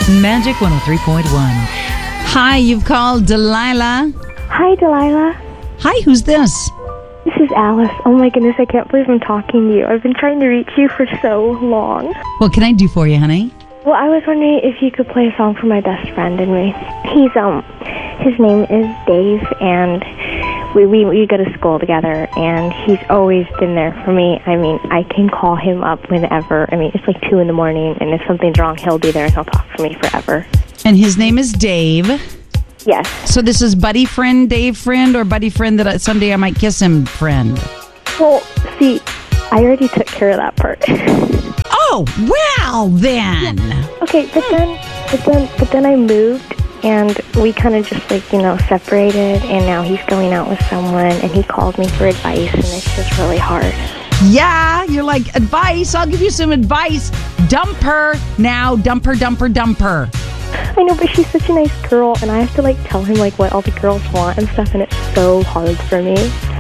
Magic 103.1. Hi, you've called Delilah. Hi, Delilah. Hi, who's this? This is Alice. Oh my goodness, I can't believe I'm talking to you. I've been trying to reach you for so long. What can I do for you, honey? Well, I was wondering if you could play a song for my best friend and me. His name is Dave, and we go to school together, and he's always been there for me. I mean, I can call him up whenever. I mean, it's like 2 in the morning, and if something's wrong, he'll be there, and he'll talk for me forever. And his name is Dave. Yes. So this is buddy friend, Dave friend, or buddy friend that someday I might kiss him friend? Well, see, I already took care of that part. Oh, well then. Okay, but then I moved, and we kind of just separated, and now he's going out with someone, and he called me for advice, and it's just really hard. Yeah, you're like, advice? I'll give you some advice. Dump her now. Dump her, dump her, dump her. I know, but she's such a nice girl, and I have to tell him what all the girls want and stuff, and it's so hard for me.